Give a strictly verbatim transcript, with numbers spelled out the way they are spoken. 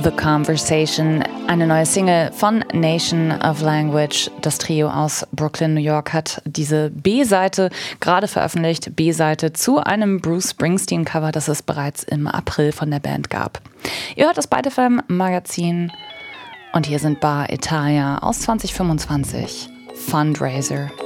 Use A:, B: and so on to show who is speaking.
A: The Conversation, eine neue Single von Nation of Language. Das Trio aus Brooklyn, New York, hat diese B-Seite gerade veröffentlicht. B-Seite zu einem Bruce Springsteen-Cover, das es bereits im April von der Band gab. Ihr hört das Byte F M Magazin und hier sind Bar Italia aus zwanzig fünfundzwanzig. Fundraiser.